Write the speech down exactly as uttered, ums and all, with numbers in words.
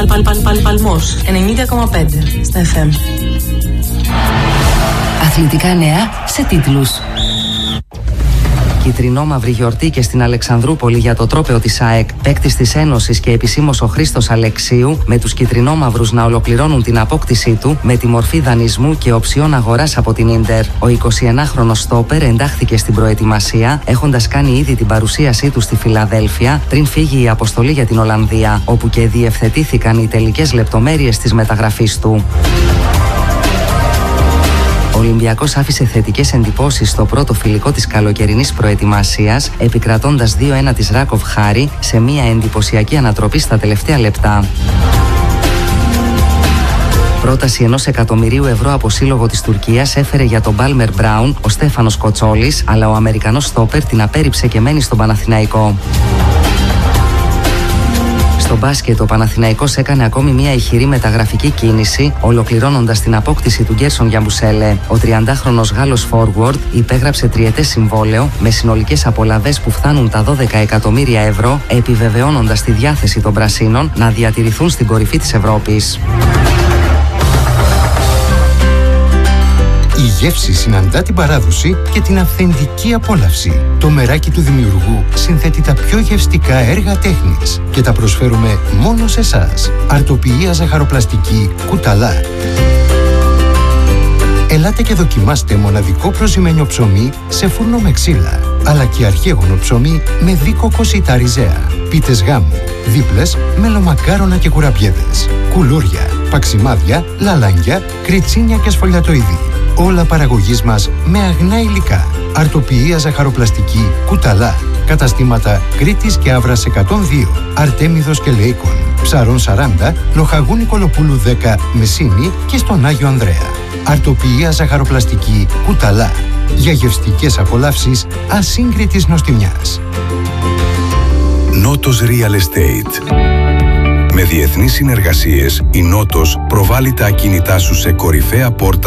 Παλ, παλ, παλ, Παλμός ενενήντα κόμμα πέντε στα εφ εμ. Αθλητικά νέα σε τίτλους. Κιτρινόμαυρη γιορτή και στην Αλεξανδρούπολη για το τρόπαιο της ΑΕΚ. Παίκτης της Ένωσης και επισήμως ο Χρήστος Αλεξίου, με τους κιτρινόμαυρους να ολοκληρώνουν την απόκτησή του με τη μορφή δανεισμού και οψιών αγοράς από την Ίντερ. Ο εικοσιενάχρονος στόπερ εντάχθηκε στην προετοιμασία, έχοντας κάνει ήδη την παρουσίασή του στη Φιλαδέλφια πριν φύγει η αποστολή για την Ολλανδία, όπου και διευθετήθηκαν οι τελικές λεπτομέρειες της μεταγραφής του. Ο Ολυμπιακός άφησε θετικές εντυπώσεις στο πρώτο φιλικό της καλοκαιρινής προετοιμασίας, επικρατώντας δύο ένα της Ράκοβ Χάρη σε μια εντυπωσιακή ανατροπή στα τελευταία λεπτά. Πρόταση ενός εκατομμυρίου ευρώ από σύλλογο της Τουρκίας έφερε για τον Πάλμερ Μπράουν ο Στέφανος Κοτσόλης, αλλά ο Αμερικανός στόπερ την απέρριψε και μένει στον Παναθηναϊκό. Στο μπάσκετ, ο Παναθηναϊκός έκανε ακόμη μια ηχηρή μεταγραφική κίνηση, ολοκληρώνοντας την απόκτηση του Γκέρσον Γιαμπουσέλε. Ο τριαντάχρονος Γάλλος forward υπέγραψε τριετές συμβόλαιο με συνολικές απολαβές που φτάνουν τα δώδεκα εκατομμύρια ευρώ, επιβεβαιώνοντας τη διάθεση των πρασίνων να διατηρηθούν στην κορυφή της Ευρώπης. Η γεύση συναντά την παράδοση και την αυθεντική απόλαυση. Το μεράκι του δημιουργού συνθέτει τα πιο γευστικά έργα τέχνης και τα προσφέρουμε μόνο σε εσάς. Αρτοποιία ζαχαροπλαστική Κουταλά. Ελάτε και δοκιμάστε μοναδικό προζυμένιο ψωμί σε φούρνο με ξύλα, αλλά και αρχαίγωνο ψωμί με δίκοκο σιτά ριζέα, πίτες γάμου, δίπλες, μελομακάρονα και κουραμπιέδες, κουλούρια, παξιμάδια, λαλάνια, κριτσίνια και σφολιατοειδή. Όλα παραγωγής μας με αγνά υλικά. Αρτοποιία ζαχαροπλαστική Κουταλά. Καταστήματα Κρήτης και Αύρας εκατόν δύο, Αρτέμιδος και Λεϊκών, Ψαρών σαράντα, Λοχαγού Νικολοπούλου δέκα, Μεσίνη και στον Άγιο Ανδρέα. Αρτοποιία ζαχαροπλαστική Κουταλά. Για γευστικές απολαύσεις ασύγκριτης νοστιμιάς. Νότος Real Estate. Με διεθνείς συνεργασίες, η Νότος προβάλλει τα ακίνητά σου σε κορυφαία πόρτα